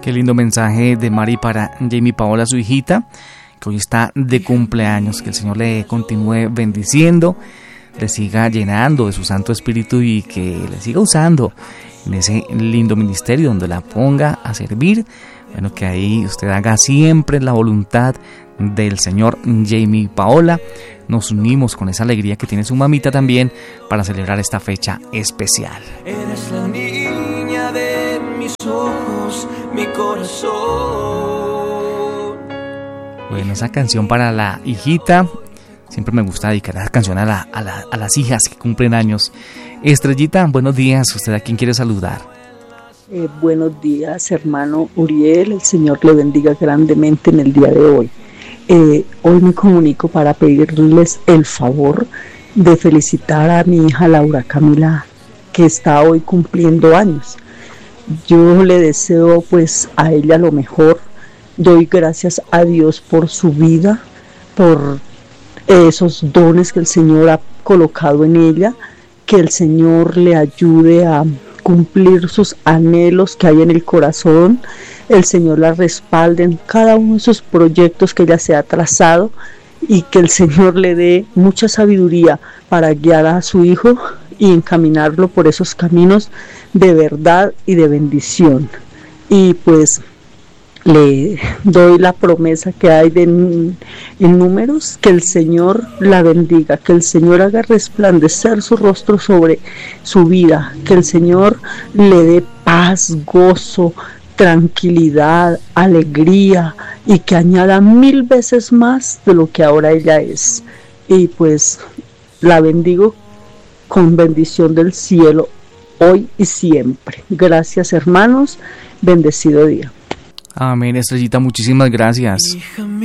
Qué lindo mensaje de Mari para Jamie Paola, su hijita, que hoy está de cumpleaños. Que el Señor le continúe bendiciendo, le siga llenando de su Santo Espíritu y que le siga usando en ese lindo ministerio donde la ponga a servir. Bueno, que ahí usted haga siempre la voluntad del Señor. Jamie Paola, nos unimos con esa alegría que tiene su mamita también para celebrar esta fecha especial. Eres la niña de mis ojos, mi corazón. Bueno, esa canción para la hijita, siempre me gusta dedicar esa canción a las hijas que cumplen años. Estrellita, buenos días, ¿usted a quién quiere saludar? Buenos días, hermano Uriel, el Señor le bendiga grandemente en el día de hoy. Hoy me comunico para pedirles el favor de felicitar a mi hija Laura Camila, que está hoy cumpliendo años. Yo le deseo pues a ella lo mejor. Doy gracias a Dios por su vida, por esos dones que el Señor ha colocado en ella, que el Señor le ayude a cumplir sus anhelos que hay en el corazón, el Señor la respalde en cada uno de sus proyectos que ella se ha trazado y que el Señor le dé mucha sabiduría para guiar a su hijo y encaminarlo por esos caminos de verdad y de bendición. Y pues le doy la promesa que hay en Números, que el Señor la bendiga, que el Señor haga resplandecer su rostro sobre su vida, que el Señor le dé paz, gozo, tranquilidad, alegría y que añada 1000 veces más de lo que ahora ella es. Y pues la bendigo con bendición del cielo hoy y siempre. Gracias, hermanos, bendecido día. Amén, Estrellita, muchísimas gracias.